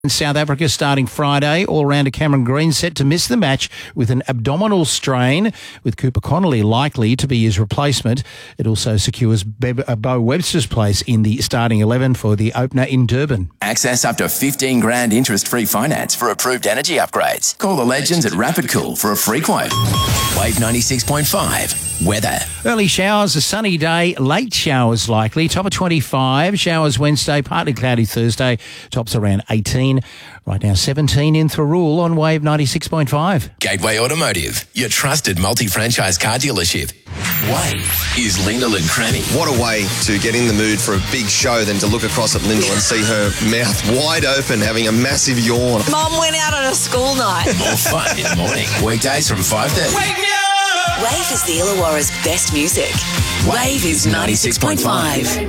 In South Africa starting Friday, all-rounder Cameron Green set to miss the match with an abdominal strain, with Cooper Connolly likely to be his replacement. It also secures Bo Webster's place in the starting 11 for the opener in Durban. Access up to 15 grand interest-free finance for approved energy upgrades. Call the legends at Rapid Cool for a free quote. Wave 96.5. Weather. Early showers, a sunny day, late showers likely. Top of 25, showers Wednesday, partly cloudy Thursday, tops around 18. Right now 17 in Thurrool on Wave 96.5. Gateway Automotive, your trusted multi-franchise car dealership. Wave is Lyndall and Cranny. What a way to get in the mood for a big show than to look across at Lyndall and see her mouth wide open, having a massive yawn. Mum went out on a school night. More fun in the morning. Weekdays from 5:30. Wake me up! Wave is the Illawarra's best music. Wave is 96.5.